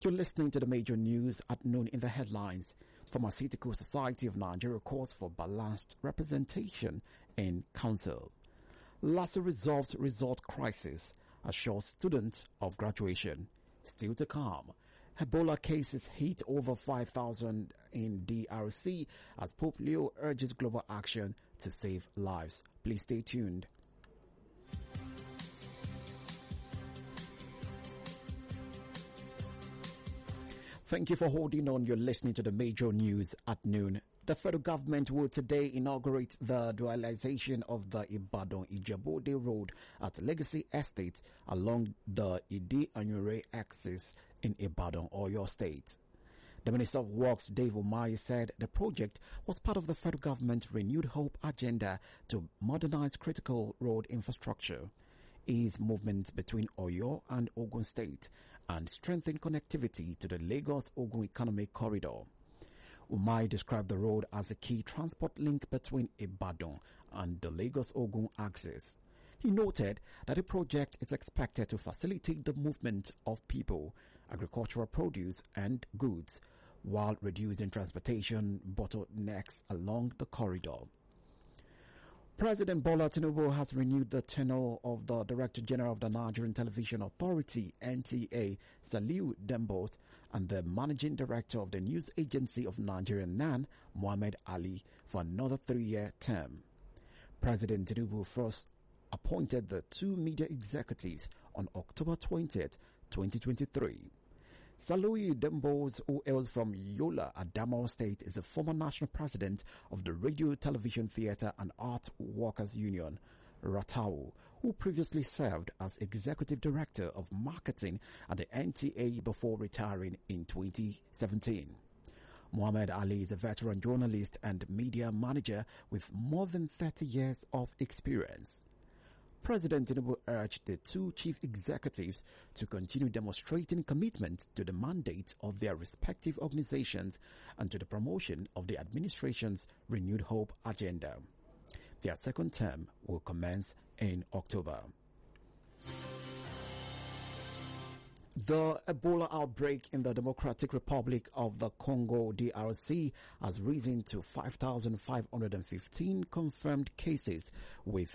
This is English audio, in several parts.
You're listening to the major news at noon in the headlines. Pharmaceutical Society of Nigeria calls for balanced representation in council. LASU resolves result crisis, assures students of graduation. Still to come. Ebola cases hit over 5,000 in DRC as Pope Leo urges global action to save lives. Please stay tuned. Thank you for holding on. You're listening to the major news at noon. The federal government will today inaugurate the dualization of the Ibadan-Ijebode Road at Legacy Estate along the Idi-Anyure axis in Ibadan, Oyo State. The Minister of Works, Dave Umahi, said the project was part of the federal government's Renewed Hope agenda to modernize critical road infrastructure, ease movement between Oyo and Ogun State, and strengthen connectivity to the Lagos-Ogun Economic Corridor. Umahi described the road as a key transport link between Ibadan and the Lagos-Ogun axis. He noted that the project is expected to facilitate the movement of people, agricultural produce and goods, while reducing transportation bottlenecks along the corridor. President Bola Tinubu has renewed the tenure of the Director General of the Nigerian Television Authority, NTA, Saliu Dembot, and the Managing Director of the News Agency of Nigeria, NAN, Mohammed Ali, for another 3-year term. President Tinubu first appointed the two media executives on October 20th, 2023. Saliu Dembot, who hails from Yola, Adamawa State, is the former national president of the Radio, Television, Theatre and Art Workers Union, RATAU, who previously served as executive director of marketing at the NTA before retiring in 2017. Mohammed Ali is a veteran journalist and media manager with more than 30 years of experience. President Tinubu urged the two chief executives to continue demonstrating commitment to the mandate of their respective organizations and to the promotion of the administration's Renewed Hope agenda. Their second term will commence in October. The Ebola outbreak in the Democratic Republic of the Congo, DRC, has risen to 5,515 confirmed cases, with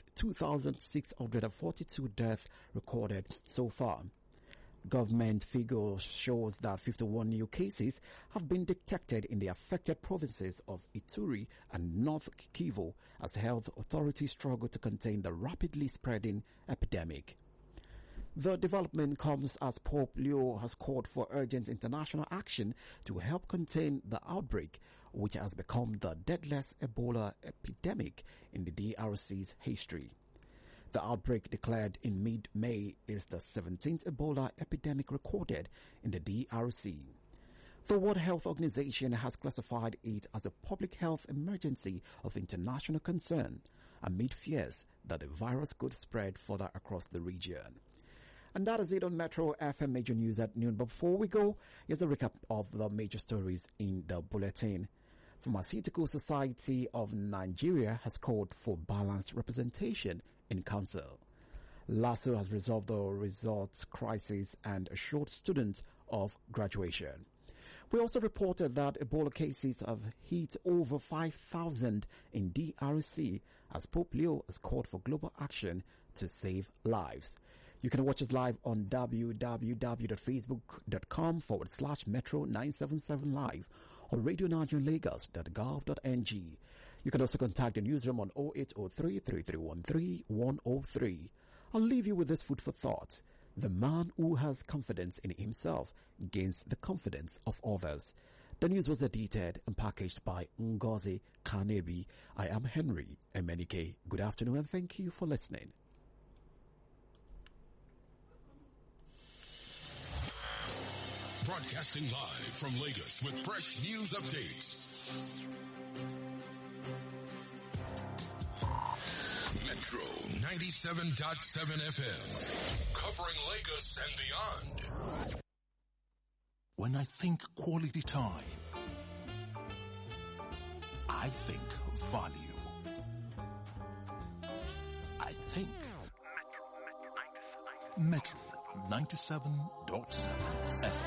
2,642 deaths recorded so far. Government figures shows that 51 new cases have been detected in the affected provinces of Ituri and North Kivu as health authorities struggle to contain the rapidly spreading epidemic. The development comes as Pope Leo has called for urgent international action to help contain the outbreak, which has become the deadliest Ebola epidemic in the DRC's history. The outbreak, declared in mid-May, is the 17th Ebola epidemic recorded in the DRC. The World Health Organization has classified it as a public health emergency of international concern amid fears that the virus could spread further across the region. And that is it on Metro FM Major News at noon. But before we go, here's a recap of the major stories in the bulletin. Pharmaceutical Society of Nigeria has called for balanced representation in council. LASU has resolved the results crisis and assured students of graduation. We also reported that Ebola cases have hit over 5,000 in DRC as Pope Leo has called for global action to save lives. You can watch us live on www.facebook.com/Metro977 Live or radionigerianlagos.gov.ng. You can also contact the newsroom on 0803-313-103. I'll leave you with this food for thought. The man who has confidence in himself gains the confidence of others. The news was edited and packaged by Ngozi Kanebi. I am Henry Emenike. Good afternoon and thank you for listening. Broadcasting live from Lagos with fresh news updates. Metro 97.7 FM, covering Lagos and beyond. When I think quality time, I think value. I think Metro 97.7 FM.